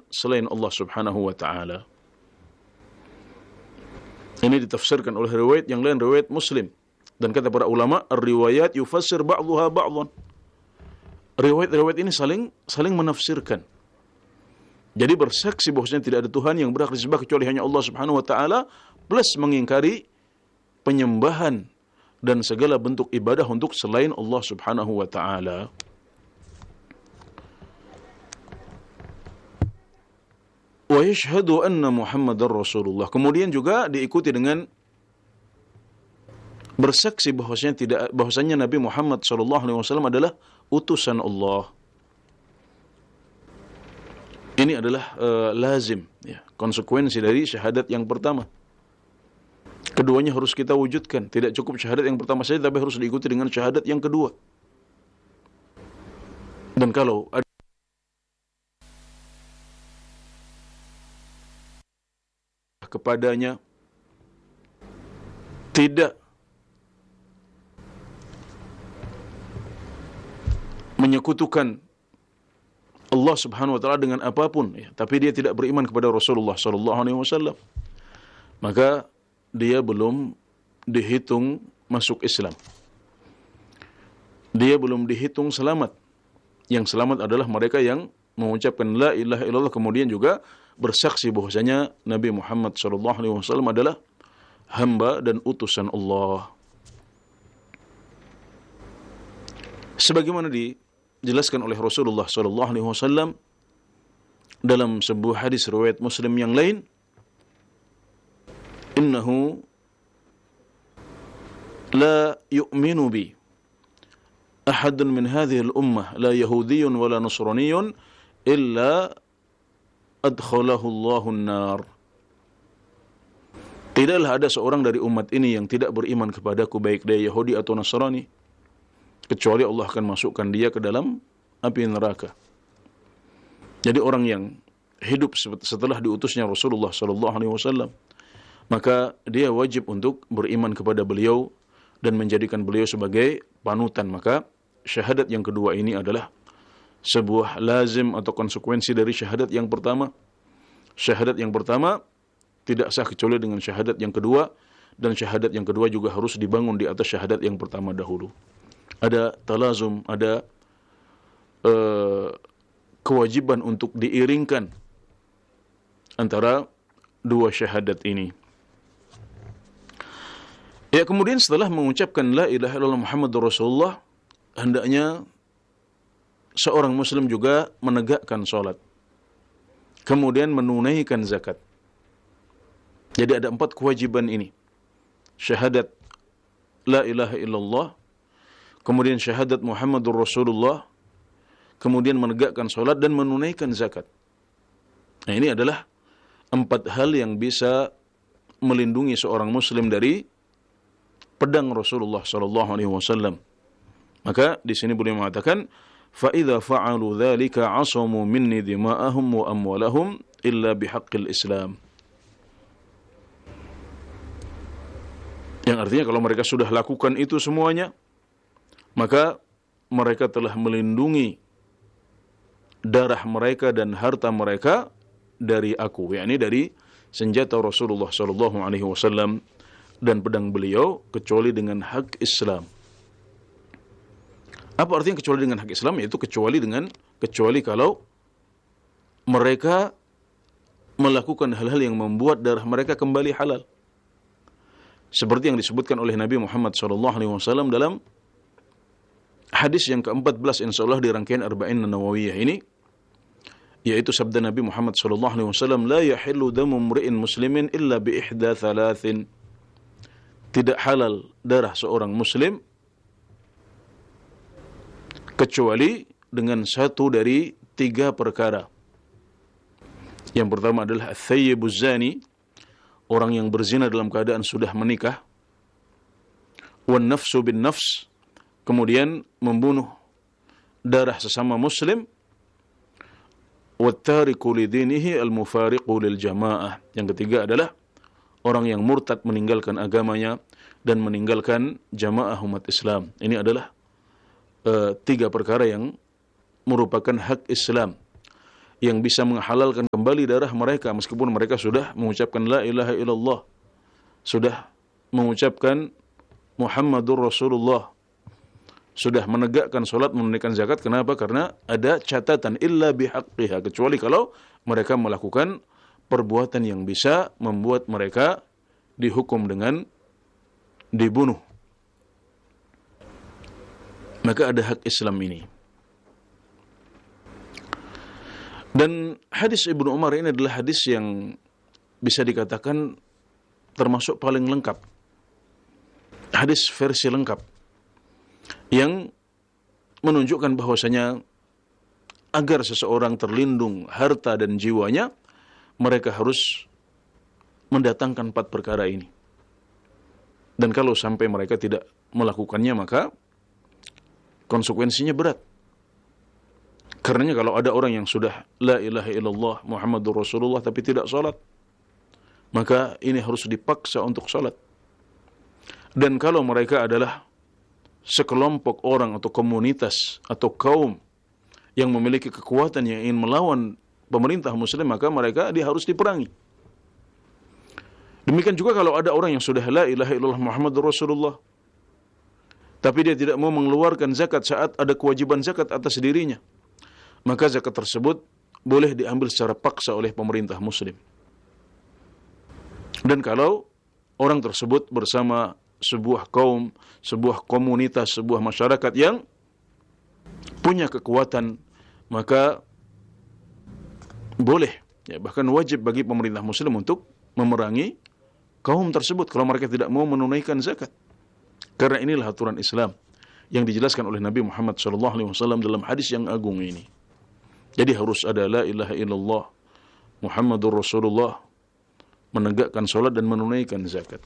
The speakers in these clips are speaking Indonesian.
selain Allah Subhanahu wa taala. Ini ditafsirkan oleh riwayat yang lain, riwayat Muslim. Dan kata para ulama, ar-riwayat yufassir ba'dhuha ba'dhan. Riwayat-riwayat ini saling menafsirkan. Jadi bersaksi bahwasanya tidak ada Tuhan yang berhak disembah kecuali hanya Allah Subhanahu wa taala, plus mengingkari penyembahan dan segala bentuk ibadah untuk selain Allah Subhanahu wa taala. Wa yashhadu anna Muhammadar Rasulullah. Kemudian juga diikuti dengan bersaksi bahwasanya Nabi Muhammad sallallahu alaihi wasallam adalah utusan Allah. Ini adalah lazim, ya, konsekuensi dari syahadat yang pertama. Keduanya harus kita wujudkan. Tidak cukup syahadat yang pertama saja, tapi harus diikuti dengan syahadat yang kedua. Dan kalau ada kepadanya tidak menyekutukan Allah Subhanahu wa taala dengan apapun, ya, tapi dia tidak beriman kepada Rasulullah sallallahu alaihi wasallam, maka dia belum dihitung masuk Islam. Dia belum dihitung selamat. Yang selamat adalah mereka yang mengucapkan la ilaha illallah, kemudian juga bersaksi bahwasanya Nabi Muhammad sallallahu alaihi wasallam adalah hamba dan utusan Allah. Sebagaimana dijelaskan oleh Rasulullah sallallahu alaihi wasallam dalam sebuah hadis riwayat Muslim yang lain, innahu la yu'minu bi ahadun min hadhihi al-ummah la yahudiyyun wala nasraniyyun illa adkhalahu Allahu an-nar. Tidaklah ada seorang dari umat ini yang tidak beriman kepadaku, baik dia Yahudi atau Nasrani, kecuali Allah akan masukkan dia ke dalam api neraka. Jadi orang yang hidup setelah diutusnya Rasulullah sallallahu alaihi wasallam, maka dia wajib untuk beriman kepada beliau dan menjadikan beliau sebagai panutan. Maka syahadat yang kedua ini adalah sebuah lazim atau konsekuensi dari syahadat yang pertama. Syahadat yang pertama tidak sah kecuali dengan syahadat yang kedua, dan syahadat yang kedua juga harus dibangun di atas syahadat yang pertama dahulu. Ada talazum, ada kewajiban untuk diiringkan antara dua syahadat ini. Ya, kemudian setelah mengucapkan la ilaha illallah Muhammadur Rasulullah, hendaknya seorang muslim juga menegakkan salat, kemudian menunaikan zakat. Jadi ada 4 kewajiban ini. Syahadat la ilaha illallah, kemudian syahadat Muhammadur Rasulullah, kemudian menegakkan salat dan menunaikan zakat. Nah, ini adalah 4 hal yang bisa melindungi seorang muslim dari pedang Rasulullah sallallahu alaihi wasallam. Maka di sini boleh mengatakan fa idza fa'alu dzalika 'asamu minni dima'ahum wa amwalahum illa bihaqqil Islam. Yang artinya kalau mereka sudah lakukan itu semuanya, maka mereka telah melindungi darah mereka dan harta mereka dari aku, yakni dari senjata Rasulullah sallallahu alaihi wasallam dan pedang beliau, kecuali dengan hak Islam. Apa artinya kecuali dengan hak Islam? Yaitu kecuali kalau mereka melakukan hal-hal yang membuat darah mereka kembali halal. Seperti yang disebutkan oleh Nabi Muhammad SAW dalam hadis yang ke-14 insyaallah di rangkaian Arba'in Nawawiyah ini, yaitu sabda Nabi Muhammad SAW, la yahillu damu mri'in muslimin illa bi ihda thalathin. Tidak halal darah seorang muslim kecuali dengan satu dari 3 perkara. Yang pertama adalah ats-tsayyibuz zani, orang yang berzina dalam keadaan sudah menikah. Wan nafsu bin nafs, kemudian membunuh darah sesama muslim. Wat tariku lidinihi al-mufariqu lil jamaah. Yang ketiga adalah orang yang murtad meninggalkan agamanya dan meninggalkan jamaah umat Islam. Ini adalah 3 perkara yang merupakan hak Islam, yang bisa menghalalkan kembali darah mereka meskipun mereka sudah mengucapkan la ilaha illallah, sudah mengucapkan Muhammadur Rasulullah, sudah menegakkan salat, menunaikan zakat. Kenapa? Karena ada catatan illa bihaqqiha, kecuali kalau mereka melakukan perbuatan yang bisa membuat mereka dihukum dengan dibunuh. Maka ada hak Islam ini. Dan hadis Ibnu Umar ini adalah hadis yang bisa dikatakan termasuk paling lengkap. Hadis versi lengkap yang menunjukkan bahwasanya agar seseorang terlindung harta dan jiwanya, mereka harus mendatangkan 4 perkara ini. Dan kalau sampai mereka tidak melakukannya, maka konsekuensinya berat. Karenanya kalau ada orang yang sudah la ilaha illallah Muhammadur Rasulullah tapi tidak salat, maka ini harus dipaksa untuk salat. Dan kalau mereka adalah sekelompok orang atau komunitas atau kaum yang memiliki kekuatan yang ingin melawan pemerintah muslim, maka mereka harus diperangi. Demikian juga kalau ada orang yang sudah la ilaha illallah Muhammadur Rasulullah tapi dia tidak mau mengeluarkan zakat saat ada kewajiban zakat atas dirinya, maka zakat tersebut boleh diambil secara paksa oleh pemerintah muslim. Dan kalau orang tersebut bersama sebuah kaum, sebuah komunitas, sebuah masyarakat yang punya kekuatan, maka boleh, ya, bahkan wajib bagi pemerintah muslim untuk memerangi kaum tersebut kalau mereka tidak mau menunaikan zakat. Karena inilah aturan Islam yang dijelaskan oleh Nabi Muhammad SAW dalam hadis yang agung ini. Jadi harus ada la ilaha illallah Muhammadur Rasulullah, menegakkan salat dan menunaikan zakat.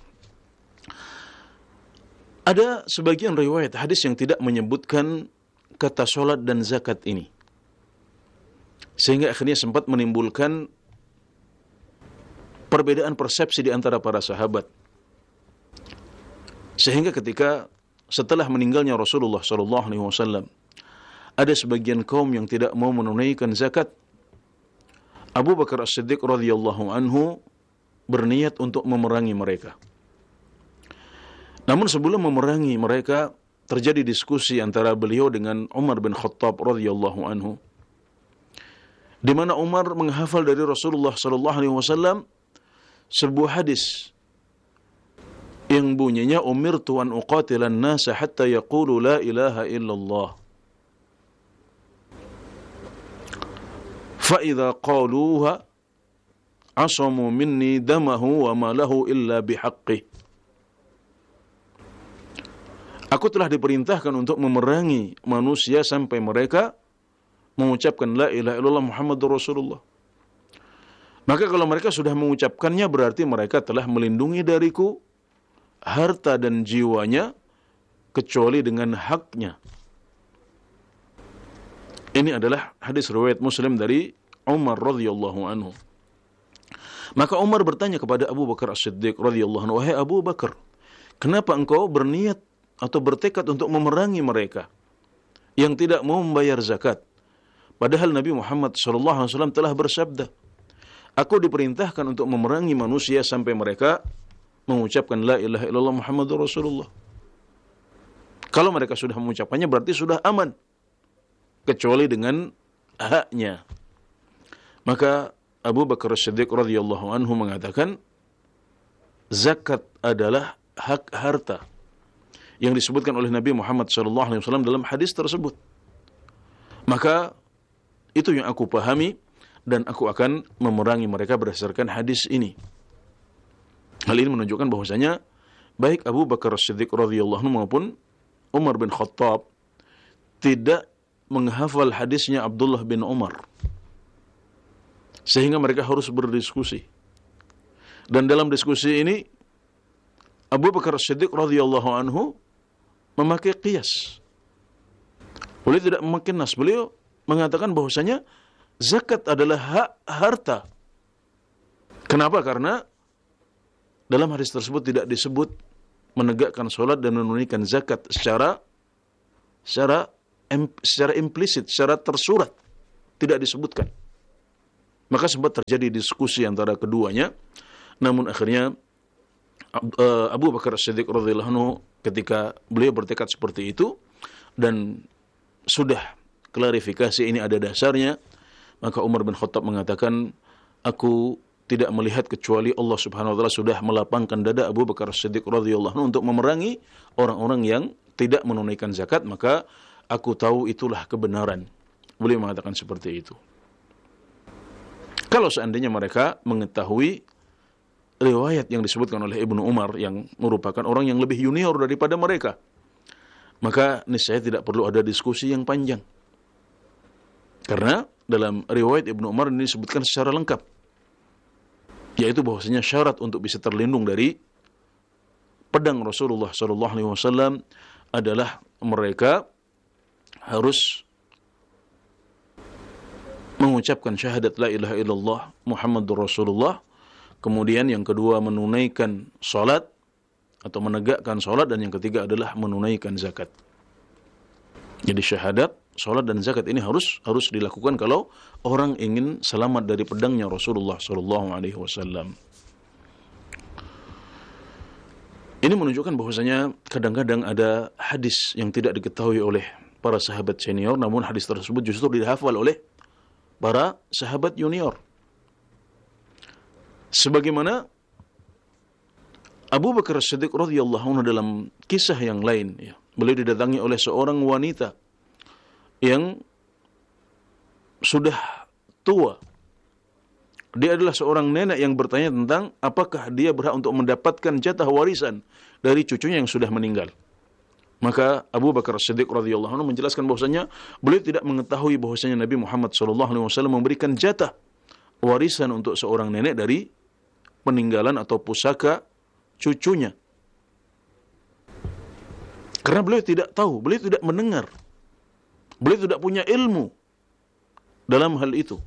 Ada sebagian riwayat hadis yang tidak menyebutkan kata salat dan zakat ini, sehingga akhirnya sempat menimbulkan perbedaan persepsi di antara para sahabat. Sehingga ketika setelah meninggalnya Rasulullah SAW, ada sebagian kaum yang tidak mau menunaikan zakat. Abu Bakar As-Siddiq radhiyallahu anhu berniat untuk memerangi mereka. Namun sebelum memerangi mereka, terjadi diskusi antara beliau dengan Umar bin Khattab radhiyallahu anhu, di mana Umar menghafal dari Rasulullah SAW sebuah hadis yang bunyinya umirtu an uqatilan nasa hatta yaqulu la ilaha illallah fa idza qaluha asamu minni damahu wa ma lahu illa bihaqqih. Aku telah diperintahkan untuk memerangi manusia sampai mereka mengucapkan la ilaha illallah Muhammadur Rasulullah. Maka kalau mereka sudah mengucapkannya, berarti mereka telah melindungi dariku harta dan jiwanya kecuali dengan haknya. Ini adalah hadis riwayat Muslim dari Umar radhiyallahu anhu. Maka Umar bertanya kepada Abu Bakar As-Siddiq radhiyallahu anhu, "Wahai Abu Bakar, kenapa engkau berniat atau bertekad untuk memerangi mereka yang tidak mau membayar zakat? Padahal Nabi Muhammad SAW telah bersabda, aku diperintahkan untuk memerangi manusia sampai mereka mengucapkan la ilaha illallah Muhammadur Rasulullah. Kalau mereka sudah mengucapkannya berarti sudah aman, kecuali dengan haknya." Maka Abu Bakar As-Siddiq radhiyallahu anhu mengatakan, zakat adalah hak harta yang disebutkan oleh Nabi Muhammad SAW dalam hadis tersebut. Maka itu yang aku pahami dan aku akan memerangi mereka berdasarkan hadis ini. Hal ini menunjukkan bahwasanya baik Abu Bakar As-Siddiq radhiyallahu anhu maupun Umar bin Khattab tidak menghafal hadisnya Abdullah bin Umar, sehingga mereka harus berdiskusi. Dan dalam diskusi ini Abu Bakar As-Siddiq radhiyallahu anhu memakai qiyas. Beliau tidak memakai nas. Beliau mengatakan bahwasanya zakat adalah hak harta. Kenapa? Karena dalam hadis tersebut tidak disebut menegakkan salat dan menunaikan zakat secara implisit, secara tersurat, tidak disebutkan. Maka sempat terjadi diskusi antara keduanya, namun akhirnya Abu Bakar As-Siddiq radhiyallahu anhu ketika beliau bertekad seperti itu dan sudah klarifikasi ini ada dasarnya, maka Umar bin Khattab mengatakan, aku tidak melihat kecuali Allah Subhanahu wa taala sudah melapangkan dada Abu Bakar As-Siddiq radhiyallahu anhu untuk memerangi orang-orang yang tidak menunaikan zakat, maka aku tahu itulah kebenaran. Beliau mengatakan seperti itu. Kalau seandainya mereka mengetahui riwayat yang disebutkan oleh Ibnu Umar yang merupakan orang yang lebih junior daripada mereka, maka niscaya tidak perlu ada diskusi yang panjang. Karena dalam riwayat Ibnu Umar ini disebutkan secara lengkap, yaitu bahwasanya syarat untuk bisa terlindung dari pedang Rasulullah SAW adalah mereka harus mengucapkan syahadat la ilaha illallah Muhammadur Rasulullah, kemudian yang kedua menunaikan salat atau menegakkan salat, dan yang ketiga adalah menunaikan zakat. Jadi syahadat, salat dan zakat ini harus dilakukan kalau orang ingin selamat dari pedangnya Rasulullah SAW. Ini menunjukkan bahwasanya kadang-kadang ada hadis yang tidak diketahui oleh para sahabat senior, namun hadis tersebut justru dihafal oleh para sahabat junior. Sebagaimana Abu Bakar As-Siddiq radhiyallahu anhu dalam kisah yang lain, ya, beliau didatangi oleh seorang wanita yang sudah tua. Dia adalah seorang nenek yang bertanya tentang apakah dia berhak untuk mendapatkan jatah warisan dari cucunya yang sudah meninggal. Maka Abu Bakar As-Siddiq radhiyallahu anhu menjelaskan bahwasanya beliau tidak mengetahui bahwasanya Nabi Muhammad SAW memberikan jatah warisan untuk seorang nenek dari peninggalan atau pusaka cucunya. Karena beliau tidak tahu, beliau tidak mendengar, beliau tidak punya ilmu dalam hal itu.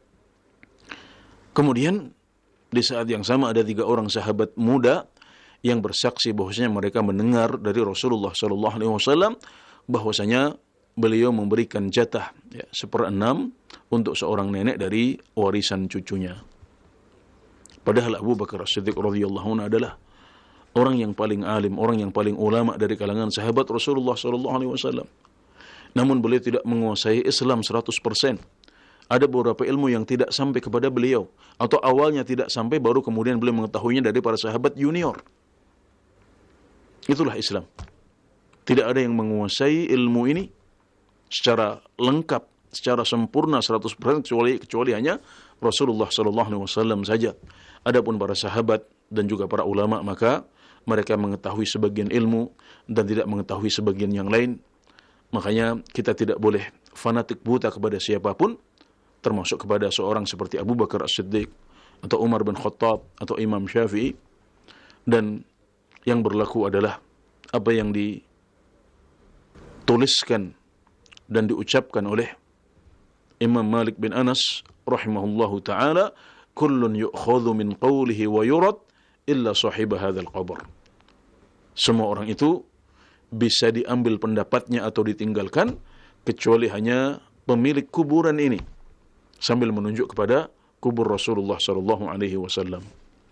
Kemudian di saat yang sama ada 3 orang sahabat muda yang bersaksi bahwasanya mereka mendengar dari Rasulullah SAW bahwasanya beliau memberikan jatah 1/6 untuk seorang nenek dari warisan cucunya. Padahal Abu Bakar As-Siddiq radhiyallahu anhu adalah orang yang paling alim, orang yang paling ulama dari kalangan sahabat Rasulullah SAW. Namun beliau tidak menguasai Islam 100%. Ada beberapa ilmu yang tidak sampai kepada beliau, atau awalnya tidak sampai, baru kemudian beliau mengetahuinya dari para sahabat junior. Itulah Islam. Tidak ada yang menguasai ilmu ini secara lengkap, secara sempurna 100% kecuali hanya Rasulullah SAW saja. Adapun para sahabat dan juga para ulama, maka mereka mengetahui sebagian ilmu dan tidak mengetahui sebagian yang lain. Makanya kita tidak boleh fanatik buta kepada siapapun, termasuk kepada seorang seperti Abu Bakar As-Siddiq atau Umar bin Khattab atau Imam Syafi'i. Dan yang berlaku adalah apa yang dituliskan dan diucapkan oleh Imam Malik bin Anas rahimahullahu ta'ala, kullun yu'khadhu min qawlihi wa yurad illa sahib hadzal qabr. Semua orang itu bisa diambil pendapatnya atau ditinggalkan kecuali hanya pemilik kuburan ini, sambil menunjuk kepada kubur Rasulullah sallallahu alaihi wasallam.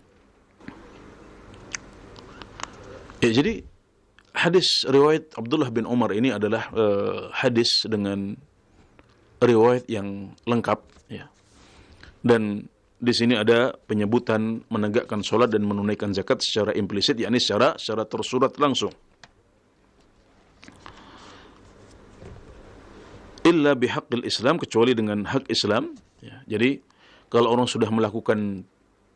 Ya, jadi hadis riwayat Abdullah bin Umar ini adalah hadis dengan riwayat yang lengkap, ya. Dan di sini ada penyebutan menegakkan salat dan menunaikan zakat secara implisit, yakni secara tersurat langsung. Illa bihaqqil Islam, kecuali dengan hak Islam, ya. Jadi kalau orang sudah melakukan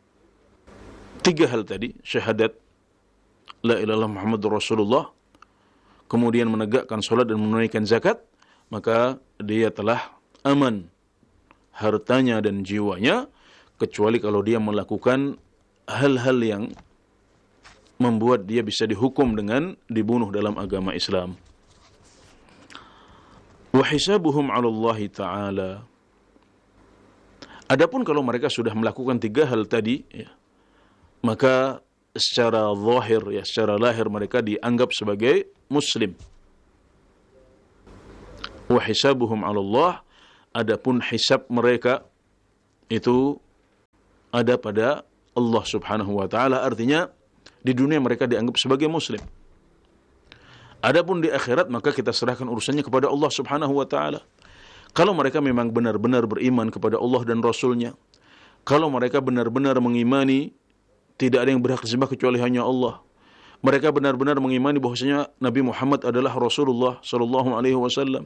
3 hal tadi, syahadat la ilaha illallah Muhammadur Rasulullah, kemudian menegakkan salat dan menunaikan zakat, maka dia telah aman hartanya dan jiwanya, kecuali kalau dia melakukan hal-hal yang membuat dia bisa dihukum dengan dibunuh dalam agama Islam. Wa hisabuhum 'ala Allah Ta'ala. Adapun kalau mereka sudah melakukan 3 hal tadi, ya, maka secara zahir, ya, secara lahir mereka dianggap sebagai muslim. Wa hisabuhum 'ala Allah, adapun hisab mereka itu ada pada Allah Subhanahu wa taala, artinya di dunia mereka dianggap sebagai muslim. Adapun di akhirat maka kita serahkan urusannya kepada Allah Subhanahu wa taala. Kalau mereka memang benar-benar beriman kepada Allah dan Rasul-Nya, kalau mereka benar-benar mengimani tidak ada yang berhak disembah kecuali hanya Allah, mereka benar-benar mengimani bahwasanya Nabi Muhammad adalah Rasulullah sallallahu alaihi wasallam,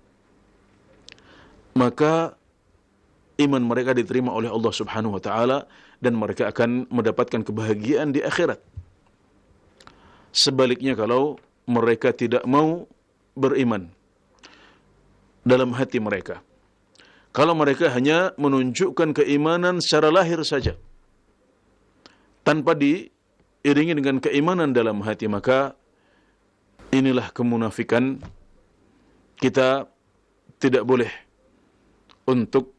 maka iman mereka diterima oleh Allah Subhanahu wa taala dan mereka akan mendapatkan kebahagiaan di akhirat. Sebaliknya kalau mereka tidak mau beriman dalam hati mereka, kalau mereka hanya menunjukkan keimanan secara lahir saja tanpa diiringi dengan keimanan dalam hati, maka inilah kemunafikan. Kita tidak boleh untuk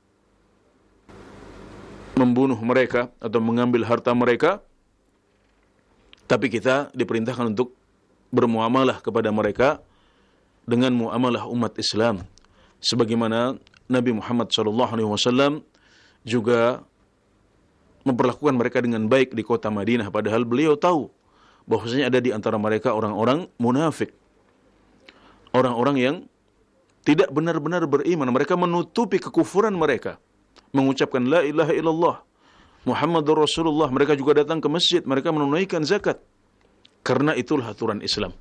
membunuh mereka atau mengambil harta mereka, tapi kita diperintahkan untuk bermuamalah kepada mereka dengan muamalah umat Islam, sebagaimana Nabi Muhammad SAW juga memperlakukan mereka dengan baik di kota Madinah, padahal beliau tahu bahwasanya ada di antara mereka orang-orang munafik, orang-orang yang tidak benar-benar beriman. Mereka menutupi kekufuran mereka, mengucapkan la ilaha illallah Muhammadur Rasulullah. Mereka juga datang ke masjid, mereka menunaikan zakat, karena itulah aturan Islam.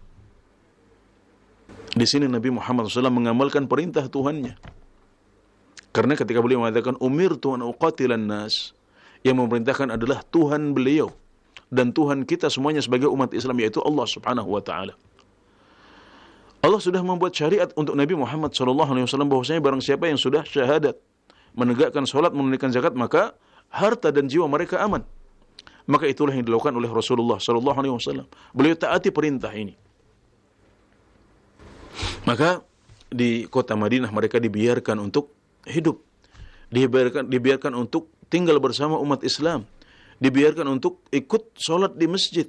Di sini Nabi Muhammad SAW mengamalkan perintah Tuhannya, karena ketika beliau mengatakan umirtu an uqatilan nas, yang memerintahkan adalah Tuhan beliau dan Tuhan kita semuanya sebagai umat Islam, yaitu Allah Subhanahu wa taala. Allah sudah membuat syariat untuk Nabi Muhammad SAW bahwasanya barang siapa yang sudah syahadat, menegakkan salat, menunaikan zakat, maka harta dan jiwa mereka aman. Maka itulah yang dilakukan oleh Rasulullah SAW. Beliau taati perintah ini. Maka di kota Madinah mereka dibiarkan untuk hidup, dibiarkan untuk tinggal bersama umat Islam, dibiarkan untuk ikut salat di masjid.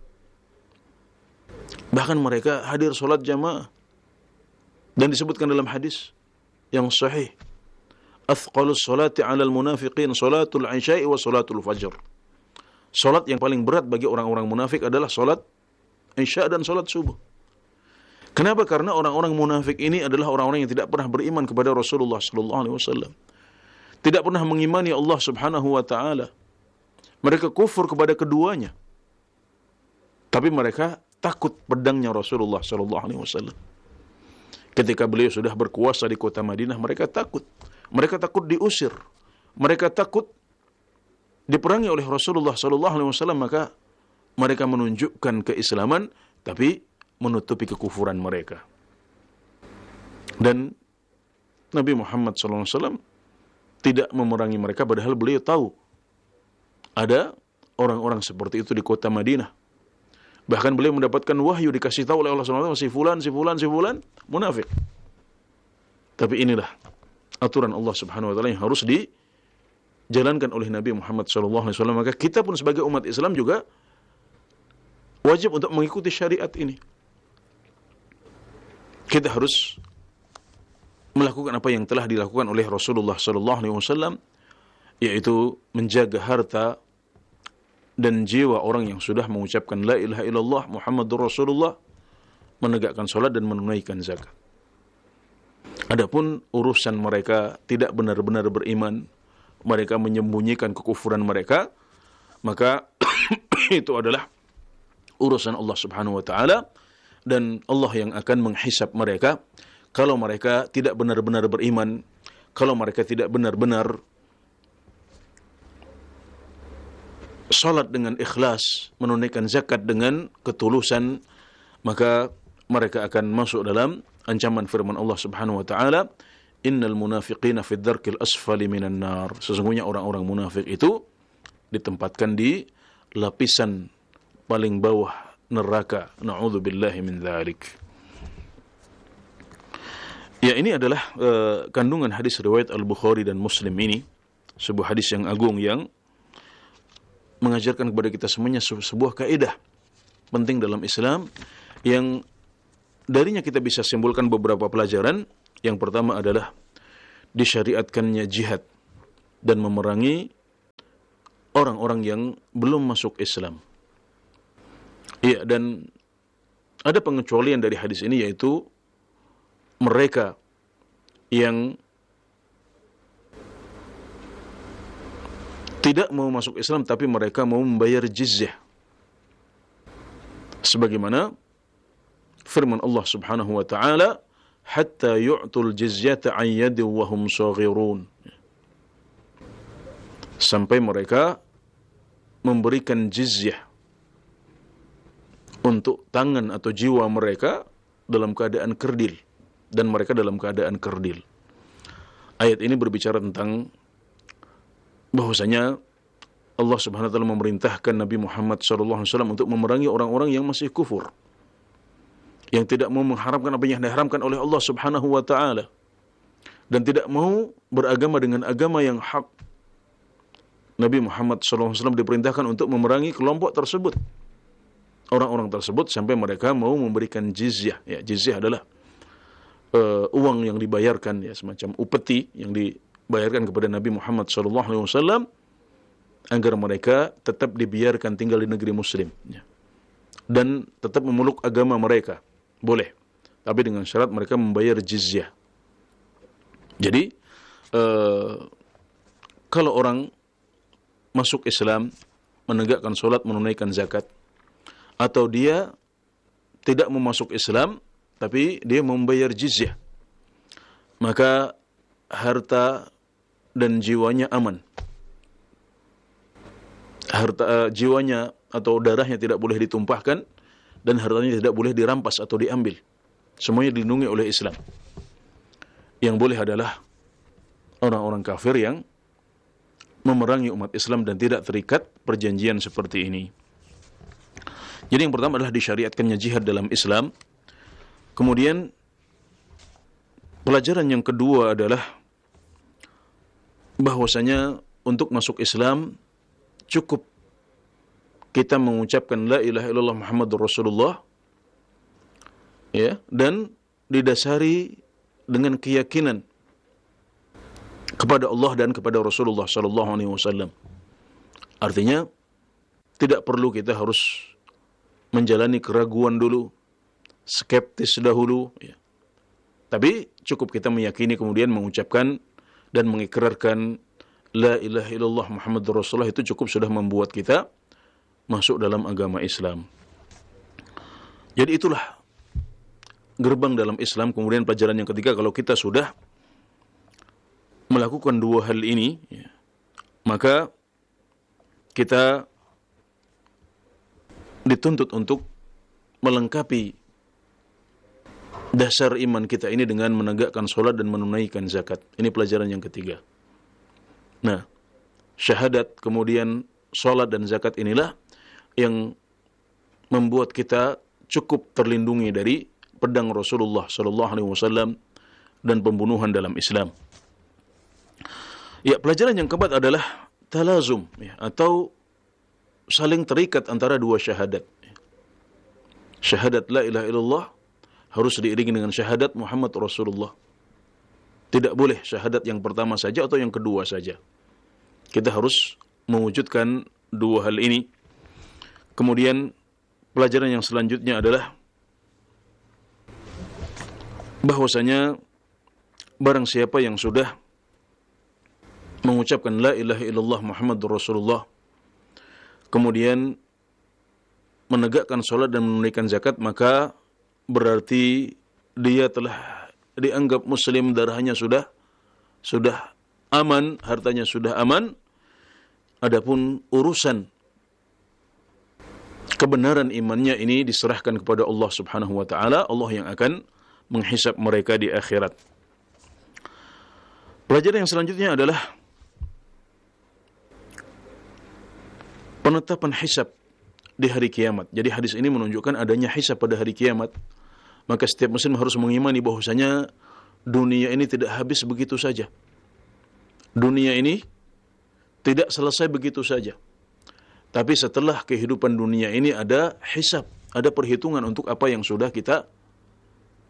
Bahkan mereka hadir salat jamaah. Dan disebutkan dalam hadis yang sahih, athqalus salati 'alal munafiqin salatul 'isya'i wa salatul fajr. Salat yang paling berat bagi orang-orang munafik adalah salat Isya dan salat subuh. Kenapa? Karena orang-orang munafik ini adalah orang-orang yang tidak pernah beriman kepada Rasulullah sallallahu alaihi wasallam. Tidak pernah mengimani Allah Subhanahu wa taala. Mereka kufur kepada keduanya. Tapi mereka takut pedangnya Rasulullah sallallahu alaihi wasallam. Ketika beliau sudah berkuasa di kota Madinah, mereka takut. Mereka takut diusir. Mereka takut diperangi oleh Rasulullah sallallahu alaihi wasallam, maka mereka menunjukkan keislaman tapi menutupi kekufuran mereka. Dan Nabi Muhammad sallallahu alaihi wasallam tidak memerangi mereka, padahal beliau tahu ada orang-orang seperti itu di kota Madinah. Bahkan beliau mendapatkan wahyu, dikasih tahu oleh Allah SWT, si fulan munafik. Tapi inilah aturan Allah Subhanahu wa taala yang harus dijalankan oleh Nabi Muhammad SAW. Maka kita pun sebagai umat Islam juga wajib untuk mengikuti syariat ini. Kita harus melakukan apa yang telah dilakukan oleh Rasulullah SAW, yaitu menjaga harta dan jiwa orang yang sudah mengucapkan la ilaha illallah Muhammadur Rasulullah, menegakkan salat dan menunaikan zakat. Adapun urusan mereka tidak benar-benar beriman, mereka menyembunyikan kekufuran mereka, maka itu adalah urusan Allah Subhanahu wa taala, dan Allah yang akan menghisab mereka. Kalau mereka tidak benar-benar beriman, kalau mereka tidak benar-benar salat dengan ikhlas, menunaikan zakat dengan ketulusan, maka mereka akan masuk dalam ancaman firman Allah Subhanahu wa taala, innal munafiqina fid darkil asfali minan nar. Sesungguhnya orang-orang munafik itu ditempatkan di lapisan paling bawah neraka. Na'udzubillahi min dzalik. Ya, ini adalah kandungan hadis riwayat Al-Bukhari dan Muslim ini, sebuah hadis yang agung yang mengajarkan kepada kita semuanya sebuah kaidah penting dalam Islam, yang darinya kita bisa simpulkan beberapa pelajaran. Yang pertama adalah disyariatkannya jihad dan memerangi orang-orang yang belum masuk Islam. Iya, dan ada pengecualian dari hadis ini, yaitu mereka yang tidak mau masuk Islam tapi mereka mau membayar jizyah. Sebagaimana firman Allah Subhanahu wa taala, hatta yu'tul jizyata an yadin wa hum saghirun. Sampai mereka memberikan jizyah untuk tangan atau jiwa mereka dalam keadaan kerdil, dan mereka dalam keadaan kerdil. Ayat ini berbicara tentang bahwasanya Allah Subhanahu wa taala memerintahkan Nabi Muhammad sallallahu alaihi wasallam untuk memerangi orang-orang yang masih kufur, yang tidak mau mengharamkan apa yang diharamkan oleh Allah Subhanahu wa taala, dan tidak mau beragama dengan agama yang hak. Nabi Muhammad sallallahu alaihi wasallam diperintahkan untuk memerangi kelompok tersebut, orang-orang tersebut, sampai mereka mau memberikan jizyah. Ya, jizyah adalah uang yang dibayarkan, ya, semacam upeti yang dibayarkan kepada Nabi Muhammad sallallahu alaihi wasallam agar mereka tetap dibiarkan tinggal di negeri muslim, ya, dan tetap memeluk agama mereka. Boleh, tapi dengan syarat mereka membayar jizyah. Jadi kalau orang masuk Islam, menegakkan sholat, menunaikan zakat, atau dia tidak mau masuk Islam tapi dia membayar jizyah, maka harta dan jiwanya aman. Jiwanya atau darahnya tidak boleh ditumpahkan, dan hartanya tidak boleh dirampas atau diambil. Semuanya dilindungi oleh Islam. Yang boleh adalah orang-orang kafir yang memerangi umat Islam dan tidak terikat perjanjian seperti ini. Jadi yang pertama adalah disyariatkannya jihad dalam Islam. Kemudian pelajaran yang kedua adalah bahwasanya untuk masuk Islam cukup kita mengucapkan la ilaha illallah Muhammadur Rasulullah, ya, dan didasari dengan keyakinan kepada Allah dan kepada Rasulullah sallallahu alaihi wasallam. Artinya tidak perlu kita harus menjalani keraguan dulu, skeptis dahulu, ya. Tapi cukup kita meyakini kemudian mengucapkan dan mengikrarkan la ilaha illallah Muhammadur Rasulullah, itu cukup sudah membuat kita masuk dalam agama Islam. Jadi itulah gerbang dalam Islam. Kemudian pelajaran yang ketiga, kalau kita sudah melakukan dua hal ini, ya, maka kita dituntut untuk melengkapi dasar iman kita ini dengan menegakkan sholat dan menunaikan zakat. Ini pelajaran yang ketiga. Nah, syahadat, kemudian sholat dan zakat inilah yang membuat kita cukup terlindungi dari pedang Rasulullah sallallahu alaihi wasallam dan pembunuhan dalam Islam. Ya, pelajaran yang keempat adalah talazum, ya, atau saling terikat antara dua syahadat. Syahadat la ilaha illallah harus diiringi dengan syahadat Muhammad Rasulullah. Tidak boleh syahadat yang pertama saja atau yang kedua saja. Kita harus mewujudkan dua hal ini. Kemudian pelajaran yang selanjutnya adalah bahwasanya barang siapa yang sudah mengucapkan la ilaha illallah Muhammadur Rasulullah, kemudian menegakkan sholat dan menunaikan zakat, maka berarti dia telah dianggap muslim, darahnya sudah aman, hartanya sudah aman. Adapun urusan kebenaran imannya ini diserahkan kepada Allah Subhanahu wa taala, Allah yang akan menghisap mereka di akhirat. Pelajaran yang selanjutnya adalah penetapan hisab di hari kiamat. Jadi hadis ini menunjukkan adanya hisab pada hari kiamat. Maka setiap muslim harus mengimani bahwasanya dunia ini tidak habis begitu saja. Dunia ini tidak selesai begitu saja. Tapi setelah kehidupan dunia ini ada hisab, ada perhitungan untuk apa yang sudah kita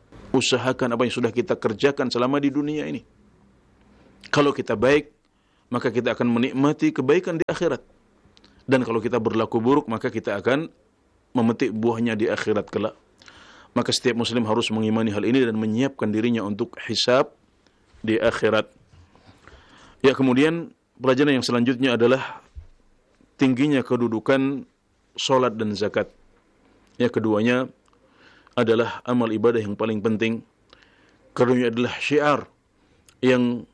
usahakan, apa yang sudah kita kerjakan selama di dunia ini. Kalau kita baik, maka kita akan menikmati kebaikan di akhirat. Dan kalau kita berlaku buruk, maka kita akan memetik buahnya di akhirat kelak. Maka setiap muslim harus mengimani hal ini dan menyiapkan dirinya untuk hisab di akhirat. Ya, kemudian pelajaran yang selanjutnya adalah tingginya kedudukan salat dan zakat. Ya, keduanya adalah amal ibadah yang paling penting. Keduanya adalah syiar yang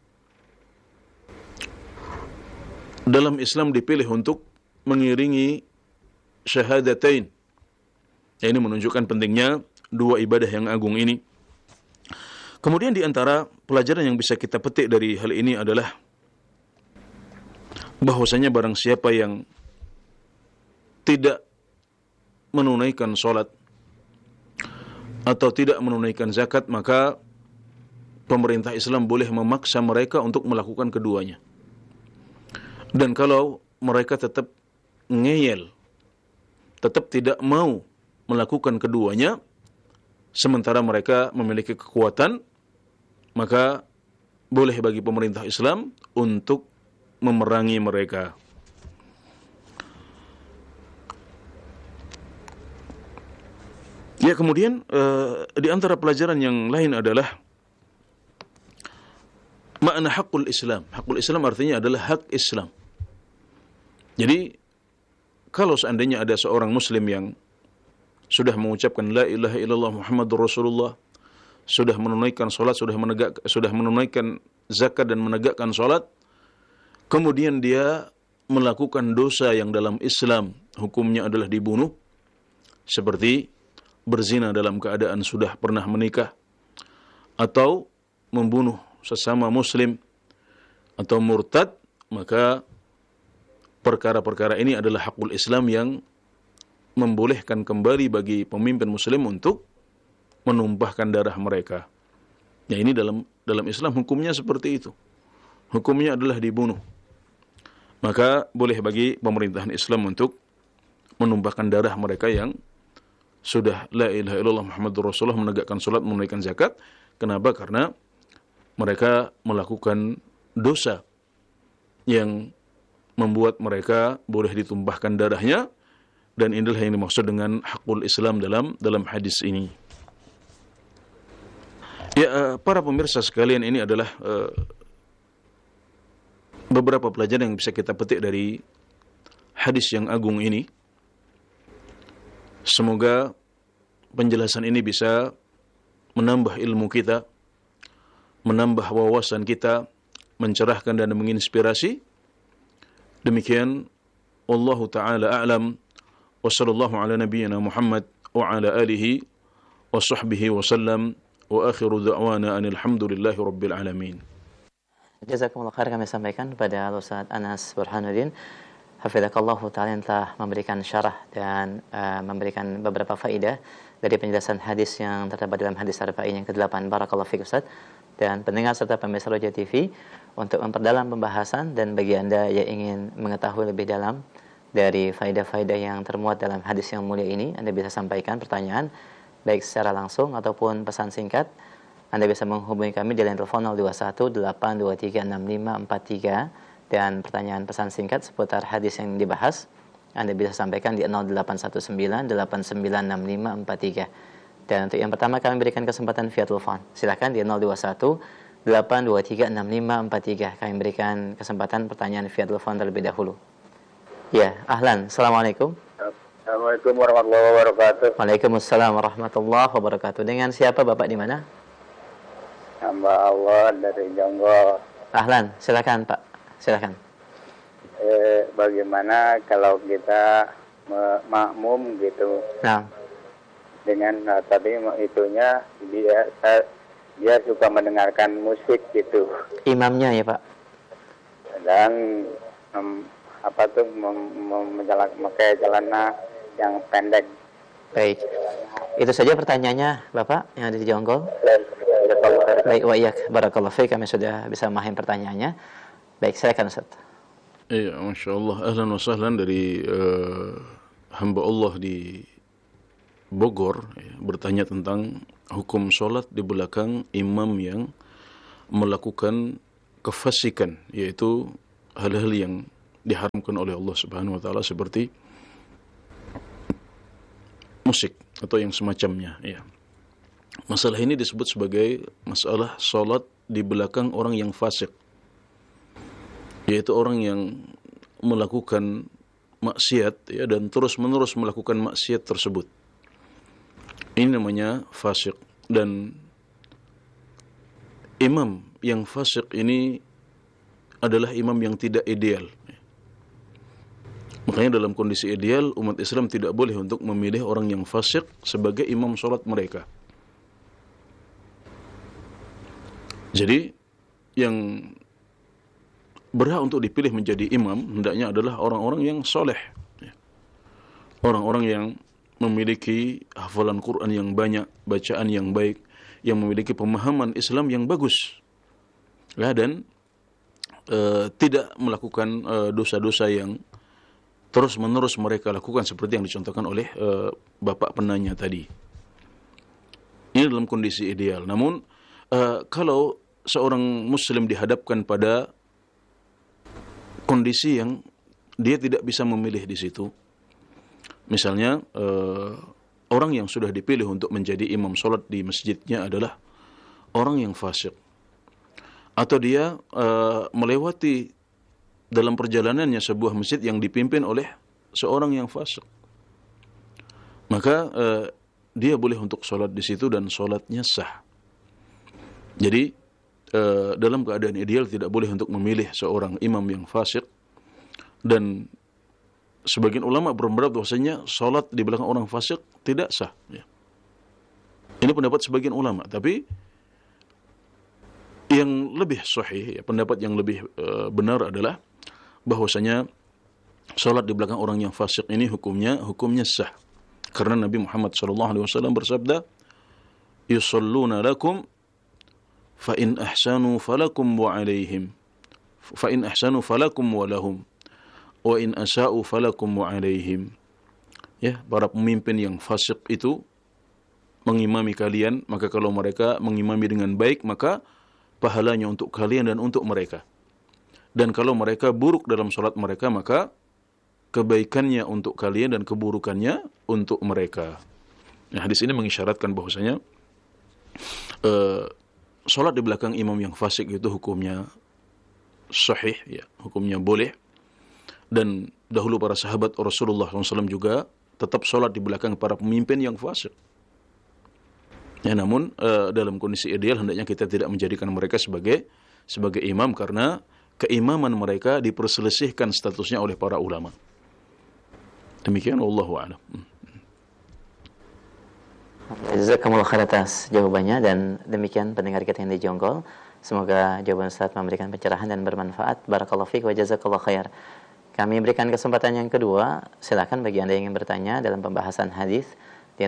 dalam Islam dipilih untuk mengiringi syahadatain. Ini menunjukkan pentingnya dua ibadah yang agung ini. Kemudian di antara pelajaran yang bisa kita petik dari hal ini adalah bahwasanya barang siapa yang tidak menunaikan salat atau tidak menunaikan zakat, maka pemerintah Islam boleh memaksa mereka untuk melakukan keduanya. Dan kalau mereka tetap ngeyel, tetap tidak mau melakukan keduanya, sementara mereka memiliki kekuatan, maka boleh bagi pemerintah Islam untuk memerangi mereka. Ya, kemudian di antara pelajaran yang lain adalah makna hakul Islam. Hakul Islam artinya adalah hak Islam. Jadi, kalau seandainya ada seorang muslim yang sudah mengucapkan la ilaha illallah Muhammadur Rasulullah, sudah menunaikan salat, sudah menunaikan zakat dan menegakkan salat, kemudian dia melakukan dosa yang dalam Islam hukumnya adalah dibunuh, seperti berzina dalam keadaan sudah pernah menikah, atau membunuh sesama muslim, atau murtad, maka perkara-perkara ini adalah hakul Islam yang membolehkan kembali bagi pemimpin muslim untuk menumpahkan darah mereka. Ya, ini dalam Islam hukumnya seperti itu. Hukumnya adalah dibunuh. Maka boleh bagi pemerintahan Islam untuk menumpahkan darah mereka yang sudah la ilaha illallah Muhammadur Rasulullah, menegakkan salat, menunaikan zakat. Kenapa? Karena mereka melakukan dosa yang membuat mereka boleh ditumpahkan darahnya, dan inilah yang dimaksud dengan hakul Islam dalam hadis ini. Ya, para pemirsa sekalian, ini adalah beberapa pelajaran yang bisa kita petik dari hadis yang agung ini. Semoga penjelasan ini bisa menambah ilmu kita, menambah wawasan kita, mencerahkan dan menginspirasi. Demikian, wallahu taala a'lam, wa sallallahu ala nabiyyina Muhammad wa ala alihi wa sahbihi wa sallam, wa akhiru da'wana anil hamdulillahi rabbil alamin. Jazakumullah khair, kami sampaikan kepada Ustaz Anas Burhanuddin hafizakallahu ta'ala yang telah memberikan syarah dan memberikan beberapa faedah dari penjelasan hadis yang terdapat dalam hadis arba'in yang ke-8. Barakallahu fiik Ustaz. Dan pendengar serta pemirsa Roja TV, untuk memperdalam pembahasan dan bagi Anda yang ingin mengetahui lebih dalam dari faedah-faedah yang termuat dalam hadis yang mulia ini, Anda bisa sampaikan pertanyaan baik secara langsung ataupun pesan singkat. Anda bisa menghubungi kami di line telepon 0218236543, dan pertanyaan pesan singkat seputar hadis yang dibahas Anda bisa sampaikan di 0819896543. Dan untuk yang pertama kami berikan kesempatan via telepon. Silakan di 0218236543. Kami berikan kesempatan pertanyaan via telepon terlebih dahulu. Ya, ahlan. Assalamualaikum. Assalamualaikum warahmatullahi wabarakatuh. Waalaikumsalam warahmatullahi wabarakatuh. Dengan siapa Bapak, di mana? Hamba Allah dari Jonggol. Ahlan, silakan Pak. Silakan. Bagaimana kalau kita makmum gitu? Nah, dengan tadi itunya dia suka mendengarkan musik gitu. imamnya ya Pak. Dan memakai celana yang pendek. Baik. Itu saja pertanyaannya Bapak yang ada di Jonggol. Baik, wa iyyak. Barakallahu fiik, kami sudah bisa memahami pertanyaannya. Baik, silakan Ustaz. Iya, Masya Allah. Ahlan wa sahlan dari hamba Allah di Bogor, bertanya tentang hukum sholat di belakang imam yang melakukan kefasikan, yaitu hal-hal yang diharamkan oleh Allah Subhanahu wa taala seperti musik atau yang semacamnya, ya. Masalah ini disebut sebagai masalah salat di belakang orang yang fasik, yaitu orang yang melakukan maksiat, ya, dan terus-menerus melakukan maksiat tersebut. Ini namanya fasik. Dan imam yang fasik ini adalah imam yang tidak ideal. Makanya dalam kondisi ideal, umat Islam tidak boleh untuk memilih orang yang fasik sebagai imam sholat mereka. Jadi yang berhak untuk dipilih menjadi imam hendaknya adalah orang-orang yang soleh, orang-orang yang memiliki hafalan Quran yang banyak, bacaan yang baik, yang memiliki pemahaman Islam yang bagus, ya, dan tidak melakukan dosa-dosa yang terus-menerus mereka lakukan seperti yang dicontohkan oleh Bapak penanya tadi. Ini dalam kondisi ideal. Namun kalau seorang muslim dihadapkan pada kondisi yang dia tidak bisa memilih di situ, misalnya orang yang sudah dipilih untuk menjadi imam sholat di masjidnya adalah orang yang fasik, atau dia melewati dalam perjalanannya sebuah masjid yang dipimpin oleh seorang yang fasik, maka dia boleh untuk sholat di situ dan sholatnya sah. Jadi dalam keadaan ideal tidak boleh untuk memilih seorang imam yang fasik, dan sebagian ulama berpendapat bahwasanya sholat di belakang orang fasik tidak sah. Ya. Ini pendapat sebagian ulama, tapi yang lebih sahih, ya, pendapat yang lebih benar adalah bahwasanya salat di belakang orang yang fasik ini hukumnya sah, karena Nabi Muhammad SAW bersabda, yusalluna lakum fa in ahsanu falakum wa alaihim, fa in ahsanu falakum wa lahum, wa in asa'u falakum wa alaihim. Ya, para pemimpin yang fasik itu mengimami kalian, maka kalau mereka mengimami dengan baik, maka pahalanya untuk kalian dan untuk mereka. Dan kalau mereka buruk dalam salat mereka, maka kebaikannya untuk kalian dan keburukannya untuk mereka. Nah, hadis ini mengisyaratkan bahwasanya salat di belakang imam yang fasik itu hukumnya sahih, ya, hukumnya boleh. Dan dahulu para sahabat Rasulullah SAW juga tetap salat di belakang para pemimpin yang fasik. Ya, namun dalam kondisi ideal hendaknya kita tidak menjadikan mereka sebagai imam, karena keimaman mereka diperselisihkan statusnya oleh para ulama. Demikian, wallahu a'lam. Jazakumullah khair atas jawabannya, dan demikian pendengar kita yang di Jonggol. Semoga jawaban Ustaz memberikan pencerahan dan bermanfaat. Barakallahu fiik wa jazakallahu khair. Kami berikan kesempatan yang kedua. Silakan bagi Anda yang ingin bertanya dalam pembahasan hadis di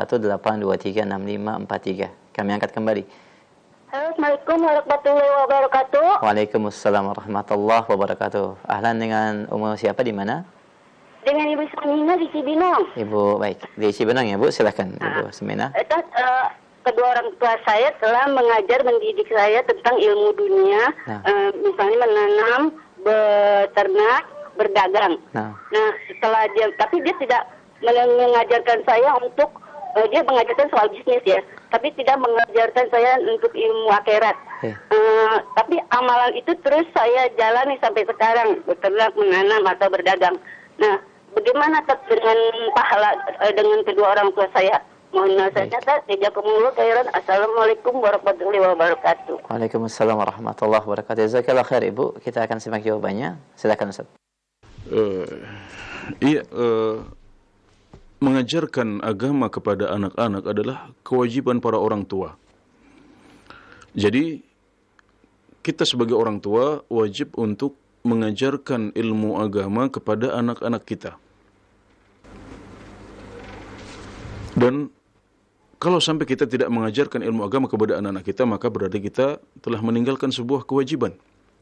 0218236543. Kami angkat kembali. Assalamualaikum warahmatullahi wabarakatuh. Waalaikumsalam warahmatullahi wabarakatuh. Ahlan, dengan umur siapa, di mana? Dengan Ibu Semina di Cibinong. Ibu, baik, di Cibinong ya Bu, silakan Ibu Semina. Kedua orang tua saya telah mendidik saya tentang ilmu dunia, misalnya menanam, beternak, berdagang. Nah, setelah tapi dia tidak mengajarkan saya untuk dia mengajarkan soal bisnis, ya, tapi tidak mengajarkan saya untuk ilmu akhirat. Tapi amalan itu terus saya jalani sampai sekarang, beternak, menanam atau berdagang. Nah, bagaimana dengan pahala dengan kedua orang tua saya? Mohon nasihatnya. Jazakumullah khairan. Assalamualaikum warahmatullahi wabarakatuh. Waalaikumsalam warahmatullahi wabarakatuh. Jazakallahu khair Ibu. Kita akan simak jawabannya. Silakan Ustaz. Mengajarkan agama kepada anak-anak adalah kewajiban para orang tua. Jadi kita sebagai orang tua wajib untuk mengajarkan ilmu agama kepada anak-anak kita. Dan kalau sampai kita tidak mengajarkan ilmu agama kepada anak-anak kita, maka berarti kita telah meninggalkan sebuah kewajiban.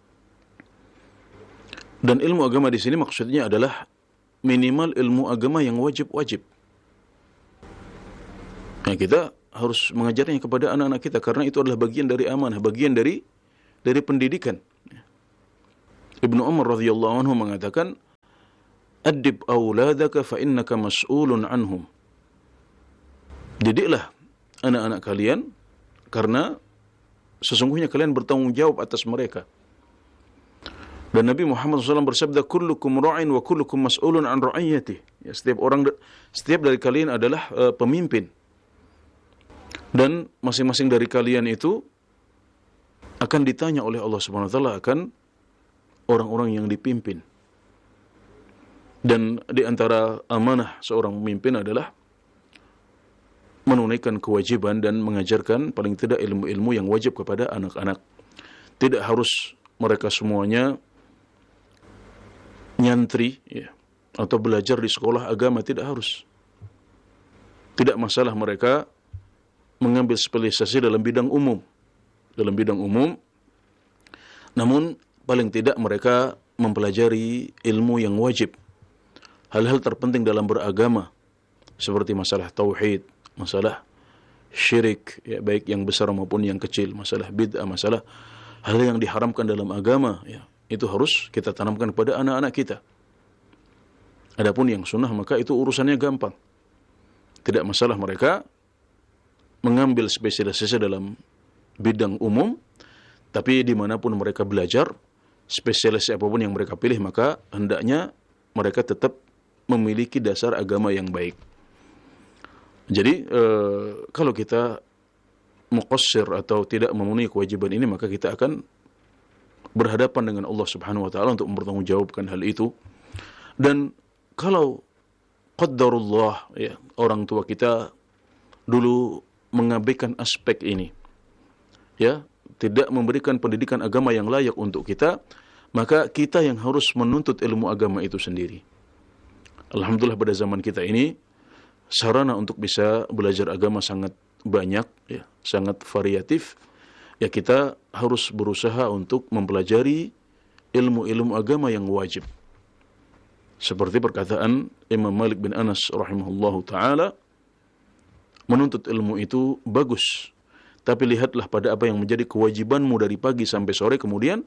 Dan ilmu agama di sini maksudnya adalah minimal ilmu agama yang wajib-wajib. Nah, kita harus mengajarnya kepada anak-anak kita, karena itu adalah bagian dari amanah, bagian dari pendidikan. Ibnu Umar radhiyallahu anhu mengatakan, "Adib auladaka fa innaka mas'ulun anhum." Didiklah anak-anak kalian karena sesungguhnya kalian bertanggung jawab atas mereka. Dan Nabi Muhammad SAW bersabda, "Kullukum ra'in wa kullukum mas'ulun an ra'iyatih." Ya, setiap dari kalian adalah pemimpin. Dan masing-masing dari kalian itu akan ditanya oleh Allah Subhanahu wa taala akan orang-orang yang dipimpin. Dan di antara amanah seorang pemimpin adalah menunaikan kewajiban dan mengajarkan paling tidak ilmu-ilmu yang wajib kepada anak-anak. Tidak harus mereka semuanya nyantri ya, atau belajar di sekolah agama, tidak harus. Tidak masalah mereka mengambil spesialisasi dalam bidang umum. Namun paling tidak mereka mempelajari ilmu yang wajib. Hal-hal terpenting dalam beragama seperti masalah tauhid, masalah syirik, ya, baik yang besar maupun yang kecil, masalah bid'ah, masalah hal yang diharamkan dalam agama, ya, itu harus kita tanamkan kepada anak-anak kita. Adapun yang sunnah maka itu urusannya gampang. Tidak masalah mereka mengambil spesialisasi dalam bidang umum, tapi dimanapun mereka belajar, spesialisasi apapun yang mereka pilih, maka hendaknya mereka tetap memiliki dasar agama yang baik. Jadi kalau kita muqassir atau tidak memenuhi kewajiban ini, maka kita akan berhadapan dengan Allah Subhanahu wa taala untuk mempertanggungjawabkan hal itu. Dan kalau qaddarullah, ya, orang tua kita dulu mengabaikan aspek ini, ya, tidak memberikan pendidikan agama yang layak untuk kita, maka kita yang harus menuntut ilmu agama itu sendiri. Alhamdulillah pada zaman kita ini sarana untuk bisa belajar agama sangat banyak, ya, sangat variatif. Ya, kita harus berusaha untuk mempelajari ilmu-ilmu agama yang wajib. Seperti perkataan Imam Malik bin Anas rahimahullahu ta'ala, menuntut ilmu itu bagus, tapi lihatlah pada apa yang menjadi kewajibanmu dari pagi sampai sore, kemudian